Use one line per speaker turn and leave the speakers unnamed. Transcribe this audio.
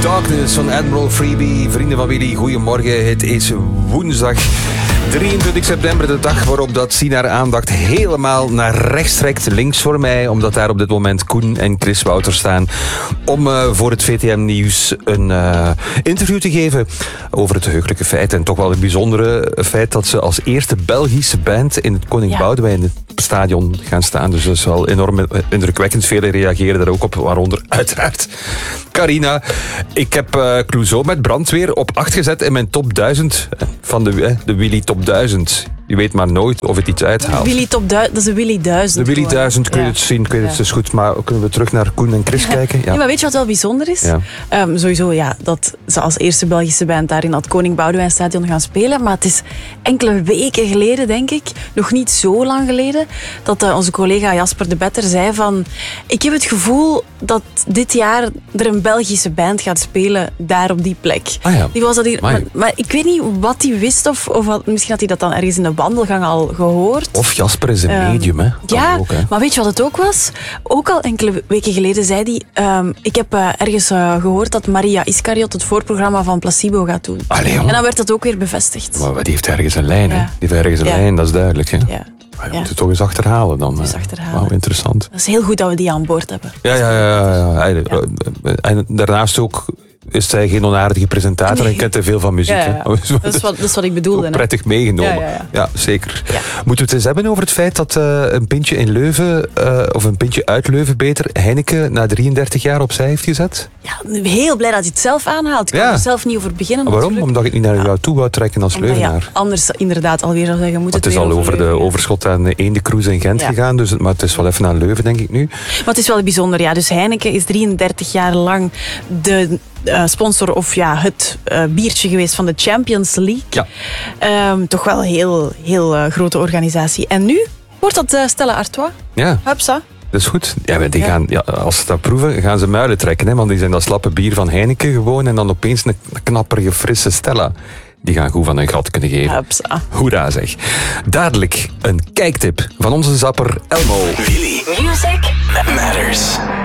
Darkness van Admiral Freebie. Vrienden van Willy, goedemorgen. Het is woensdag 23 september, de dag waarop dat Sien haar aandacht helemaal naar rechts trekt, links voor mij, omdat daar op dit moment Koen en Chris Wouters staan om voor het VTM Nieuws een interview te geven over het heugelijke feit en toch wel een bijzondere feit dat ze als eerste Belgische band in het Koning Boudewijn stadion gaan staan. Dus dat is wel enorm indrukwekkend. Velen reageren daar ook op, waaronder uiteraard Carina. Ik heb Clouseau met Brandweer op 8 gezet in mijn top 1000 van de Willy Top 1000. Je weet maar nooit of het iets uithaalt.
Willy Top 1000, dat is de Willy 1000.
De Willy 1000, kun je het zien, kun je het dus goed. Maar kunnen we terug naar Koen en Chris kijken? Ja.
Nee, maar weet je wat wel bijzonder is? Ja. Sowieso, dat ze als eerste Belgische band daar in dat Koning Boudewijn stadion gaan spelen. Maar het is enkele weken geleden, denk ik, nog niet zo lang geleden, dat onze collega Jasper de Better zei van, ik heb het gevoel dat dit jaar er een Belgische band gaat spelen daar op die plek.
Ah ja.
Die was dat hier, maar ik weet niet wat hij wist of misschien had hij dat dan ergens in de wandelgang al gehoord.
Of Jasper is een medium, hè?
Ja,
ook, hè? Maar
weet je wat het ook was? Ook al enkele weken geleden zei hij, ik heb ergens gehoord dat Maria Iscariot het voorprogramma van Placebo gaat doen.
Allee,
en dan werd dat ook weer bevestigd.
Maar die heeft ergens een lijn, hè? Die heeft ergens een lijn, dat is duidelijk, hè? Ja. Maar je moet het toch eens achterhalen dan.
Dus achterhalen.
Wauw, interessant.
Dat is heel goed dat we die aan boord hebben.
Ja. En daarnaast ook is zij geen onaardige presentator en kent er veel van muziek.
Ja. Dat is wat ik bedoelde.
Prettig meegenomen. Ja, zeker. Ja. Moeten we het eens hebben over het feit dat een pintje in Leuven, of een pintje uit Leuven beter, Heineken na 33 jaar opzij heeft gezet?
Ja, heel blij dat hij het zelf aanhaalt. Ik kan er zelf niet over beginnen.
Maar waarom? Omdat ik niet naar jou toe wou trekken als Leuvenaar.
Anders inderdaad alweer zou zeggen, moet
het is al over de overschot aan de Eendecruise in Gent gegaan, dus, maar het is wel even naar Leuven, denk ik nu.
Maar het is wel bijzonder, ja. Dus Heineken is 33 jaar lang de sponsor of het biertje geweest van de Champions League.
Ja.
Toch wel een heel grote organisatie. En nu wordt dat Stella Artois.
Ja.
Hupsa.
Dat is goed. Gaan, als ze dat proeven, gaan ze muilen trekken. Hè? Want die zijn dat slappe bier van Heineken gewoon en dan opeens een knapperige, frisse Stella. Die gaan goed van hun gat kunnen geven.
Hupsa.
Hoera zeg. Dadelijk een kijktip van onze zapper Elmo.
Really? Music that matters.